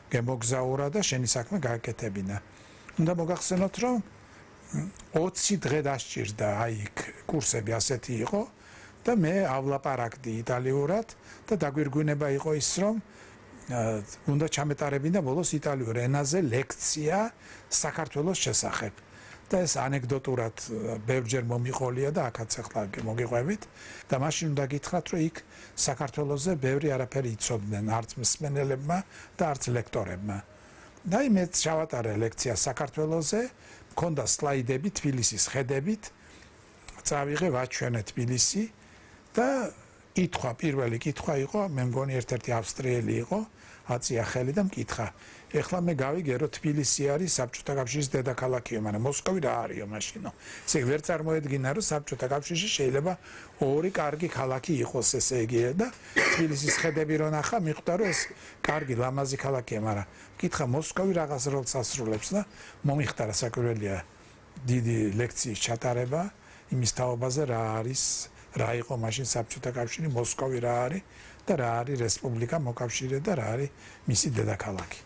გემოგზაურა და შენი საქმე გააკეთებინა. უნდა მოგახსენოთ, რომ 20 დღე დასჭირდა აი იქ კურსები ასეთი იყო და მეავლაპარაკდი იტალიურად და დაგვირგვინება იყო ის, რომ უნდა ჩამეტარებინა ბოლოს იტალიურ ენაზე ლექცია საქართველოს შესახებ. და ეს ანეკდოტურად ბევრჯერ მომიყოლია და აქაც ახლა მოგიყვებით და მაშინ უნდა გითხრათ, რომ იქ საქართველოზე ბევრი არაფერი იცოდნენ არც მსმენელებმა და არც ლექტორებმა. და მე ჩავატარე ლექცია საქართველოზე, მქონდა სლაიდები თბილისის ხედებით, წავიღე ვაჩვენე თბილისი და კითხვა, პირველი კითხვა იყო, მე მგონი ერთ-ერთი ავსტრიელი იყო, აწია ხელი და მკითხა. ეხლა მე გავიგე, რომ თბილისი არის საბჭოთა კავშირის დედაქალაქიო, მაგრამ მოსკოვი რა არისო მაშინო. ესე ვერ წარმოედგინა, რომ საბჭოთა კავშირში შეიძლება ორი კარგი ქალაქი იყოს, ესე იგი და თბილისის ხედები რო ნახა, მიხვდა, რომ ეს კარგი ლამაზი ქალაქია, მაგრამ მკითხა მოსკოვი რაღაც როლს ასრულებს და მომიხდარა საკვირველია დიდი ლექციის ჩატარება იმის თაობაზე რა არის, რა იყო მაშინ საბჭოთა კავშირი, მოსკოვი რა არის და რა არის რესპუბლიკა მოკავშირე და რა არის მისი დედაქალაქი.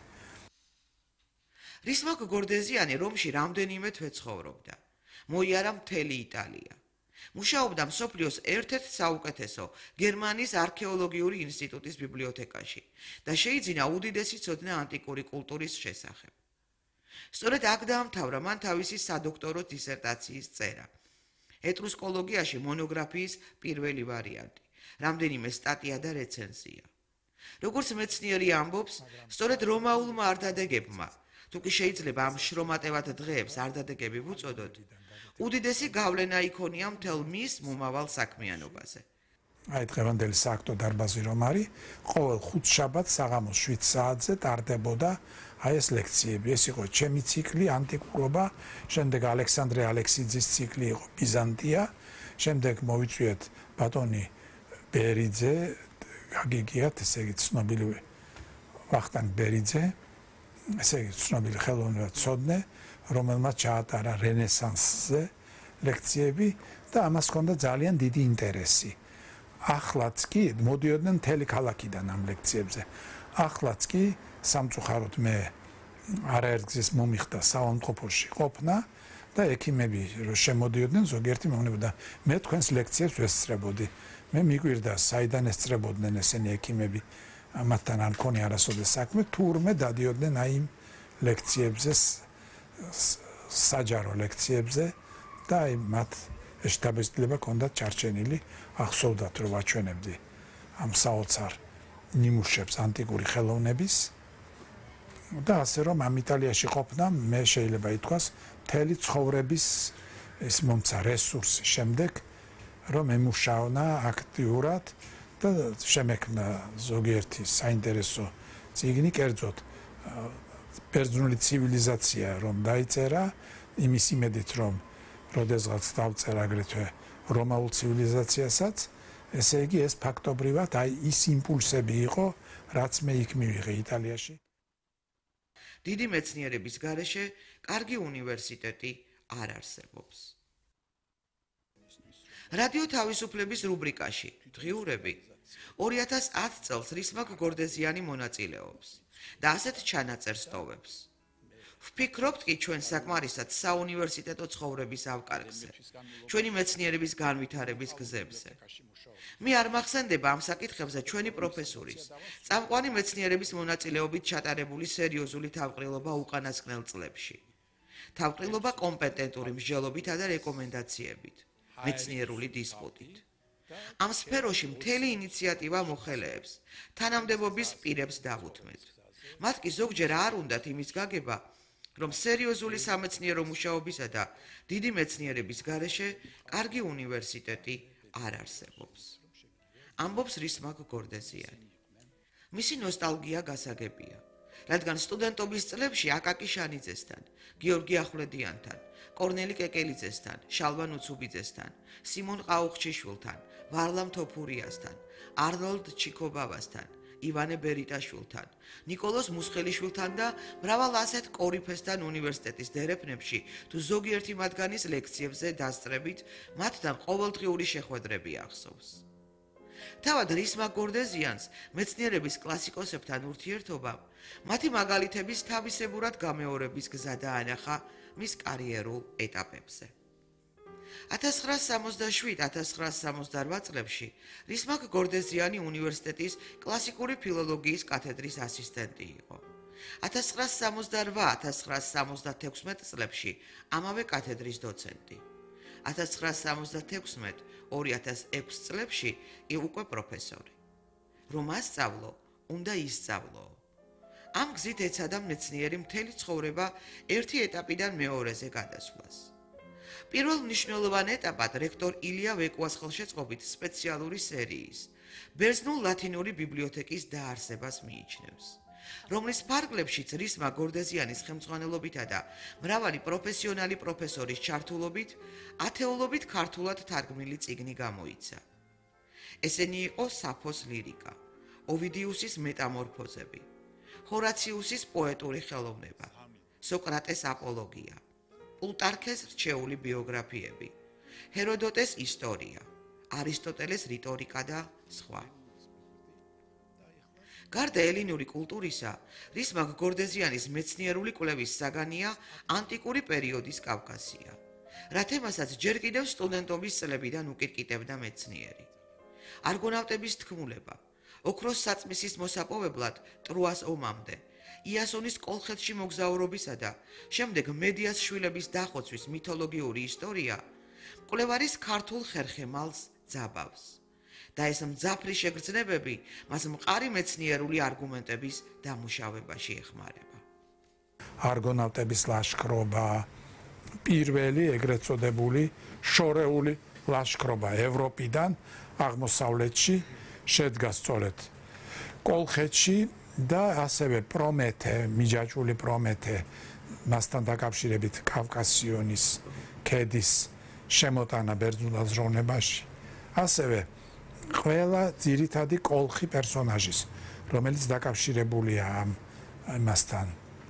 რისმაკ გორდეზიანი რომში რამდენიმე თვე ცხოვრობდა. მოიარა მთელი იტალია. მუშაობდა მსოფლიოს ერთ-ერთ საუკეთესო გერმანიის არქეოლოგიური ინსტიტუტის ბიბლიოთეკაში და შეიძინა უდიდესი ცოდნა ანტიკური კულტურის შესახებ. სწორედ აქ დაამთავრა მან თავისი სადოქტორო დისერტაციის წერა. ეტრუსკოლოგიაში მონოგრაფიის პირველი ვარიანტი, რამდენიმე სტატია და რეცენზია. როგორც მეცნიერი ამბობს, სწორედ რომაულმა ართადეგებმა, თუკი შეიძლება ამ შრომატევად დღეებს ართადეგები ვუწოდოთ, უდიდესი გავლენა იქონია მთელ მის მომავალ საქმიანობაზე. აი დღევანდელი სააქტო დარბაზი რომ არის, ყოველ ხუთშაბათს საღამოს 7 საათზე ტარდებოდა აი ეს ლექციები. ეს იყო ჩემი ციკლი ანტიკურობა, შემდეგ ალექსანდრე ალექსიძის ციკლი იყო ბიზანტია, შემდეგ მოვიწვიეთ ბატონი ბერიძე, გაგიგიათ, ესე იგი ცნობილი ვახტანგ ბერიძე, ესე იგი ცნობილი ხელოვნურად ცოდნე, რომელმაც ჩაატარა რენესანსზე ლექციები და ამას ჰქონდა ძალიან დიდი ინტერესი. ახლაც კი მოდიოდნენ მთელი ქალაქიდან ამ ლექციებზე. ახლაც კი სამწუხაროდ მე არაერთგზის მომიხდა საავადმყოფოში ყოფნა და ექიმები რო შემოდიოდნენ ზოგიერთი მომნებოდა მე თქვენს ლექციებს ვესწრებოდი. მე მიგვირდა საიდან ესწრებოდნენ ესენი ექიმები, ამათთან არ მქონია არასოდეს საქმე, თურმე დადიოდნენ აი იმ ლექციებზე, საჯარო ლექციებზე და აი მათ ეს დაბეჭდილება ჰქონდათ ჩარჩენილი, ახსოვდათ რომ ვაჩვენებდი ამ საოცარ ნიმუშებს ანტიკური ხელოვნების და ასე რომ ამ იტალიაში ყოფნა მე შეიძლება ითქვას მთელი ცხოვრების ეს მომცა რესურსი შემდეგ რომ ემუშაونا აქტიურად და შემექმნა ზოგიერთი საინტერესო წიგნი, კერძოდ ბერძნული ცივილიზაცია რომ დაიწერა იმის იმედით რომ როდესღაც დავწერა აგრეთვე რომაულ ცივილიზაციასაც, ესე იგი ეს ფაქტობრივად აი ის იმპულსები იყო, რაც მე იქ მივიღე იტალიაში. დიდი მეცნიერების გარეშე კარგი უნივერსიტეტი არ არსებობს. რადიო თავისუფლების რუბრიკაში დღიურები 2010 წელს რისმაკ გორდეზიანი მონაწილეობს და ასეთ ჩანაწერს ტოვებს. ვფიქრობთ კი ჩვენ საკმარისად საუნივერსიტეტო ცხოვრების ავკარგზე, ჩვენი მეცნიერების განვითარების გზებზე. მე არ მახსენდება ამ საკითხებზე ჩვენი პროფესორის, წამყვანი მეცნიერების მონაწილეობით ჩატარებული სერიოზული თავყრილობა უკანასკნელ წლებში. თავყრილობა კომპეტენტური მსჯელობითა და რეკომენდაციებით, მეცნიერული დისპუტით. ამ სფეროში მთელი ინიციატივა მოხელეებს, თანამდებობის პირებს დავუთმეთ. მათ კი ზოგჯერ არ უნდათ იმის გაგება, რომ სერიოზული სამეცნიერო მუშაობისა და დიდი მეცნიერების გარეშე კარგი უნივერსიტეტი არ არსებობს. ამბობს რისმაკ გორდეზიანი. მისი ნოსტალგია გასაგებია, რადგან სტუდენტობის წლებში აკაკი შანიძესთან, გიორგი ახვლედიანთან, კორნელი კეკელიძესთან, შალვა ნუცუბიძესთან, სიმონ ყაუხჩიშვილთან, ვარლამ თოფურიასთან, არნოლდ ჩიკობავასთან, ივანე ბერიტაშვილთან, ნიკოლოზ მუსხელიშვილთან და მრავალ ასეთ კორიფესთან უნივერსიტეტის დერეფნებში თუ ზოგიერთი მათგანის ლექციებზე დასწრებით მათთან ყოველდღიური შეხვედრები ახსოვს. თავად რისმა გორდეზიანს მეცნიერების კლასიკოსებთან ურთიერთობამ მათი მაგალითების თავისებურად გამეორების გზა დაანახა მის კარიერულ ეტაპებზე. 1967-1968 წლებში რისმაკ გორდეზიანი უნივერსიტეტის კლასიკური ფილოლოგიის კათედრის ასისტენტი იყო. 1968-1976 წლებში ამავე კათედრის დოცენტი. 1976-2006 წლებში უკვე პროფესორი. რომ ასწავლო, უნდა ისწავლო. ამ გზით ეცადა მეცნიერი მთელი ცხოვრება ერთი ეტაპიდან მეორეზე გადასვლას. პირველ მნიშვნელოვან ეტაპად რექტორ ილია ვეკუას ხელშეწყობით სპეციალური სერიის ბერძნულ-ლათინური ბიბლიოთეკის დაარსებას მიიჩნევს, რომლის ფარგლებშიც რისმა გორდეზიანის ხელმძღვანელობითა და მრავალი პროფესიონალი პროფესორის ჩართულობით ათეულობით ქართულად თარგმნილი წიგნი გამოიცა. ესენი იყო საფოს ლირიკა, ოვიდიუსის მეტამორფოზები, ჰორაციუსის პოეტური ხელოვნება, სოკრატეს აპოლოგია, პლუტარქეს რჩეული ბიოგრაფიები, ჰეროდოტეს ისტორია, არისტოტელეს რიტორიკა და სხვა. გარდა ელინური კულტურისა, რისმაკ გორდეზიანის მეცნიერული კვლევის საგანია ანტიკური პერიოდის კავკასია, რა თემასაც ჯერ კიდევ სტუდენტობის წლებიდან უკირკიტებდა მეცნიერი. არგონავტების თქმულება, ოქროს საწმისის მოსაპოვებლად ტროას ომამდე, იასონის კოლხეთში მოგზაურობისა და შემდეგ მედიას შვილების დახოცვის მითოლოგიური ისტორია მკვლევარის ქართულ ხერხემალს ძაბავს. და ეს მძაფრი შეგრძნებები მას მყარი მეცნიერული არგუმენტების დამუშავებაში ეხმარება. არგონავტების ლაშქრობა, პირველი ეგრეთ წოდებული შორეული ლაშქრობა ევროპიდან აღმოსავლეთში შედგა სწორედ კოლხეთში და ასევე პრომეთე, მიჯაჭვული პრომეთე, მასთან დაკავშირებით კავკასიონის ქედის შემოტანა ბერძნულ აზროვნებაში. ასევე ყველა ძირითადი კოლხი პერსონაჟის, რომელიც დაკავშირებულია ამასთან,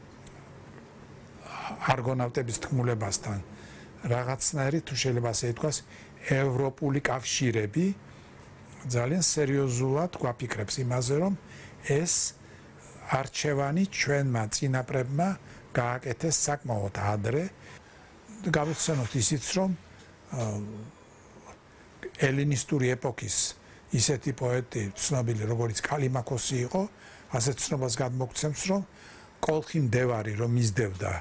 არგონავტების თქმულებასთან, რაღაცნაირი თუ შეიძლება ასე ითქვას, ევროპული კავშირები ძალიან სერიოზულად გვაფიქრებს იმაზე, რომ ეს არჩევანი ჩვენმა წინაპრებმა გააკეთეს საკმაოდ ადრე. გავიხსენოთ ისიც, რომ ელინისტური ეპოქის ისეთი პოეტი ცნობილი როგორც კალიმაქოსი იყო, ასეთ ცნობას გადმოგცემს, რომ კოლხი მდევარი რომ მისდევდა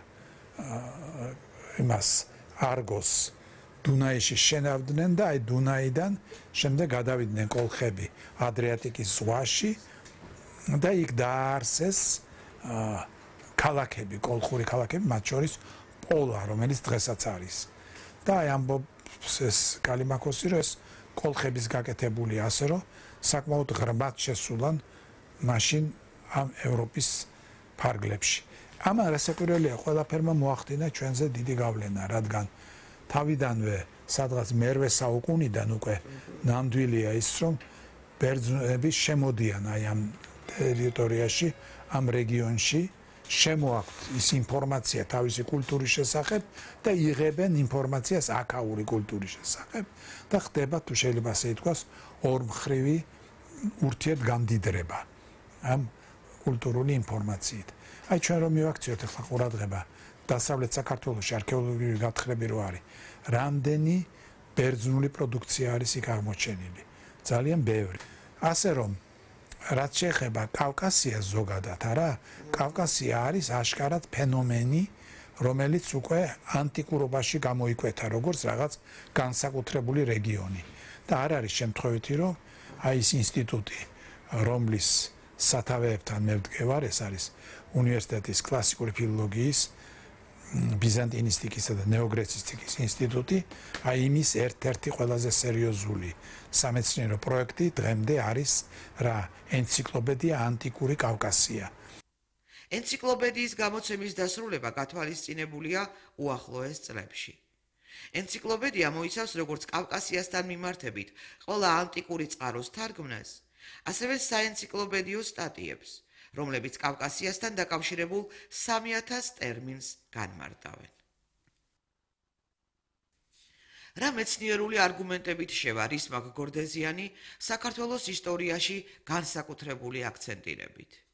იმას არგოს დუნაიში შენავდნენ და აი დუნაიდან შემდეგ გადავიდნენ კოლხები ადრიატიკის ზღვაში და იქ დაარსეს ქალაქები, კოლხური ქალაქები, მათ შორის პოლა, რომელიც დღესაც არის. და აი ამბობს ეს კალიმაქოსი, რომ ეს კოლხების გაკეთებული ასე, რომ საკმაოდ ღრმად შესულან მაშინ ამ ევროპის ფარგლებში. ამან რასაკვირველია, ყველაფერმა მოახდინა ჩვენზე დიდი გავლენა, რადგან თავიდანვე სადღაც მერვე საუკუნიდან უკვე ნამდვილია ის, რომ ბერძნები შემოდიან აი ამ ტერიტორიაში, ამ რეგიონში, შემოაქვთ ის ინფორმაცია თავისი კულტურის შესახებ და იღებენ ინფორმაციას აქაური კულტურის შესახებ და ხდება თუ შეიძლება ასე ითქვას ორმხრივი ურთიერთგამდიდრება ამ კულტურული ინფორმაციით. აი ჩვენ რომ მივაქციოთ ახლა ყურადღება დასავლეთ საქართველოში არქეოლოგიური გათხრები რო არის, რამდენი ბერძნული პროდუქცია არის იქ აღმოჩენილი, ძალიან ბევრი. ასე რომ რაც შეეხება კავკასიას ზოგადად, არა, კავკასია არის აშკარად ფენომენი, რომელიც უკვე ანტიკურობაში გამოიკვეთა როგორც რაღაც განსაკუთრებული რეგიონი. და არ არის შემთხვევითი, რომ აი ეს ინსტიტუტი, რომლის სათავეებთან მე ვდგევარ, ეს არის უნივერსიტეტის კლასიკური ფილოლოგიის, ბიზანტინისტიკისა და ნეოგრეცისტიკის ინსტიტუტი, აი იმის ერთ-ერთი ყველაზე სერიოზული სამეცნიერო პროექტი დღემდე არის რა ენციკლოპედია ანტიკური კავკასია. ენციკლოპედიის გამოცემის დასრულება გათვალისწინებულია უახლოეს წლებში. ენციკლოპედია მოიცავს როგორც კავკასიასთან მიმართებით ყველა ანტიკური წყაროს თარგმნას, ასევე საენციკლოპედიო სტატიებს, რომლებიც კავკასიასთან დაკავშირებულ 3000 ტერმინს განმარტავენ. რა მეცნიერული არგუმენტებით შევა რისმაგ გორდეზიანი საქართველოს ისტორიაში განსაკუთრებული აქცენტირებით?